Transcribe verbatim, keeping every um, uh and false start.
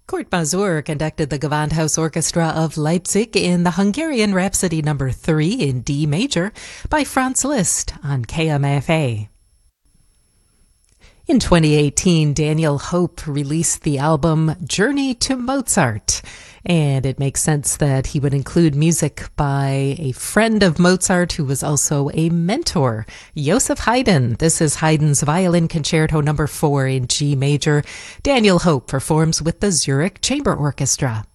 Kurt Masur conducted the Gewandhaus Orchestra of Leipzig in the Hungarian Rhapsody number three in D major by Franz Liszt on K M F A. In twenty eighteen, Daniel Hope released the album Journey to Mozart, and it makes sense that he would include music by a friend of Mozart who was also a mentor, Joseph Haydn. This is Haydn's Violin Concerto number four in G major. Daniel Hope performs with the Zurich Chamber Orchestra.